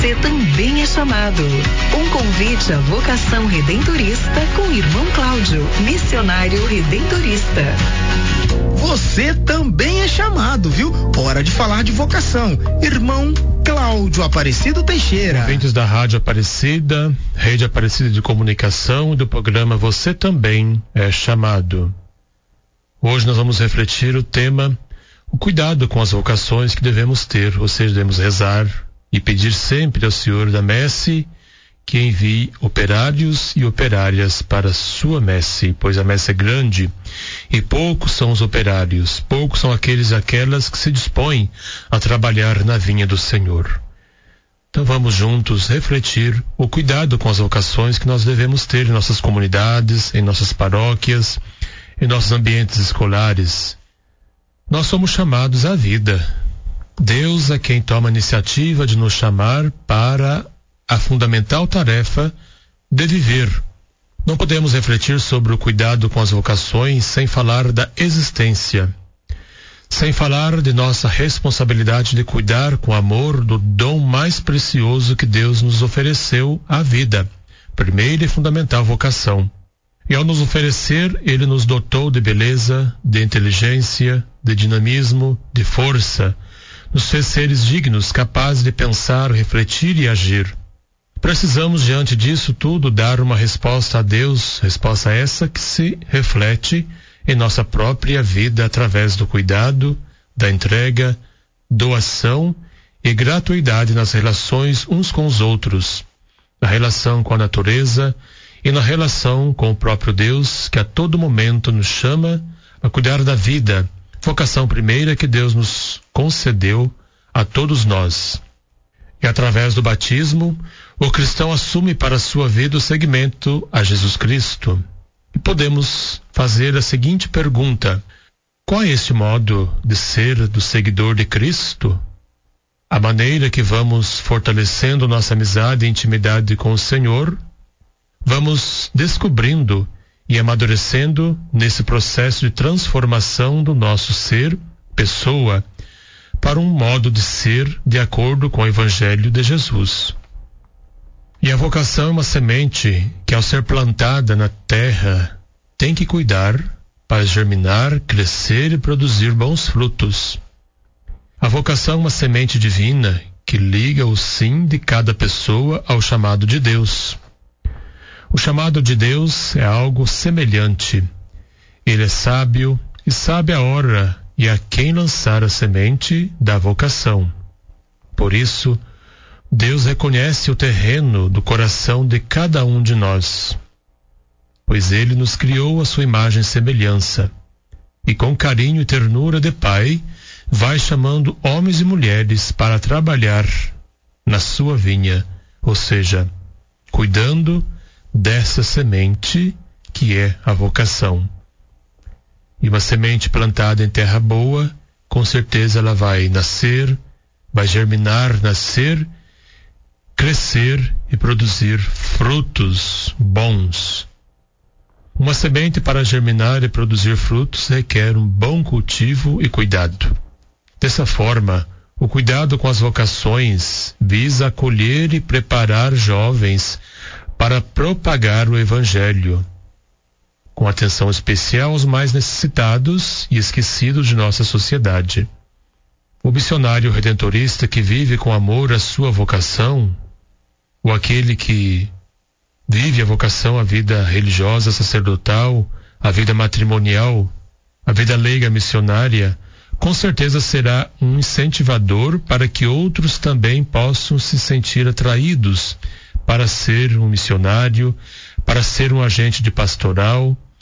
você também é chamado. Um convite à vocação redentorista com o irmão Cláudio, missionário redentorista. Você também é chamado, viu? Hora de falar de vocação. Irmão Cláudio Aparecido Teixeira. Ouvintes da Rádio Aparecida, Rede Aparecida de Comunicação e do programa Você Também é Chamado. Hoje nós vamos refletir o tema, o cuidado com as vocações que devemos ter, ou seja, devemos rezar e pedir sempre ao Senhor da Messe que envie operários e operárias para a sua messe, pois a messe é grande e poucos são os operários, poucos são aqueles e aquelas que se dispõem a trabalhar na vinha do Senhor. Então vamos juntos refletir o cuidado com as vocações que nós devemos ter em nossas comunidades, em nossas paróquias, em nossos ambientes escolares. Nós somos chamados à vida. Deus é quem toma a iniciativa de nos chamar para a fundamental tarefa de viver. Não podemos refletir sobre o cuidado com as vocações sem falar da existência, sem falar de nossa responsabilidade de cuidar com amor do dom mais precioso que Deus nos ofereceu, a vida, primeira e fundamental vocação. E ao nos oferecer, Ele nos dotou de beleza, de inteligência, de dinamismo, de força, nos fez seres dignos, capazes de pensar, refletir e agir. Precisamos, diante disso tudo, dar uma resposta a Deus, resposta essa que se reflete em nossa própria vida através do cuidado, da entrega, doação e gratuidade nas relações uns com os outros, na relação com a natureza e na relação com o próprio Deus, que a todo momento nos chama a cuidar da vida, vocação primeira que Deus nos concedeu a todos nós. E através do batismo, o cristão assume para a sua vida o seguimento a Jesus Cristo. E podemos fazer a seguinte pergunta: qual é esse modo de ser do seguidor de Cristo? A maneira que vamos fortalecendo nossa amizade e intimidade com o Senhor, vamos descobrindo e amadurecendo nesse processo de transformação do nosso ser, pessoa, para um modo de ser de acordo com o Evangelho de Jesus. E a vocação é uma semente que, ao ser plantada na terra, tem que cuidar para germinar, crescer e produzir bons frutos. A vocação é uma semente divina que liga o sim de cada pessoa ao chamado de Deus. O chamado de Deus é algo semelhante. Ele é sábio e sabe a hora e a quem lançar a semente da vocação. Por isso, Deus reconhece o terreno do coração de cada um de nós, pois Ele nos criou a sua imagem e semelhança, e com carinho e ternura de Pai, vai chamando homens e mulheres para trabalhar na sua vinha, ou seja, cuidando dessa semente que é a vocação. E uma semente plantada em terra boa, com certeza ela vai nascer, vai germinar, nascer, crescer e produzir frutos bons. Uma semente para germinar e produzir frutos requer um bom cultivo e cuidado. Dessa forma, o cuidado com as vocações visa acolher e preparar jovens para propagar o Evangelho, com atenção especial aos mais necessitados e esquecidos de nossa sociedade. O missionário redentorista que vive com amor a sua vocação, ou aquele que vive a vocação, a vida religiosa, sacerdotal, a vida matrimonial, a vida leiga missionária, com certeza será um incentivador para que outros também possam se sentir atraídos para ser um missionário, para ser um agente de pastoral,